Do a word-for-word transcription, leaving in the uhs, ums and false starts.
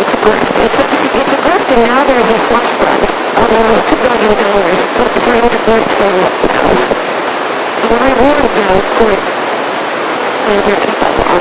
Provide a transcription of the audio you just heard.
it's a grift. It's a, it's a grift, and now there's a slush fund of almost two billion dollars for trying to get things down. And I warned them, of course, and